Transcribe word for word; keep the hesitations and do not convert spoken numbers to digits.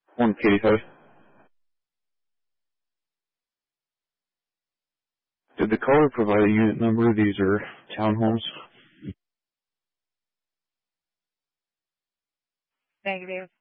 one eighty-five. Did the caller provide a unit number? These are townhomes. Negative.